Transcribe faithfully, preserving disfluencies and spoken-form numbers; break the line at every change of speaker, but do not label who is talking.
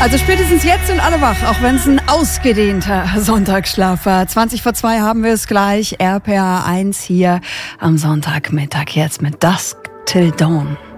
Also spätestens jetzt sind alle wach, auch wenn es ein ausgedehnter Sonntagsschlaf war. zwanzig vor zwei haben wir es gleich, R P R eins hier am Sonntagmittag jetzt mit Dusk Till Dawn.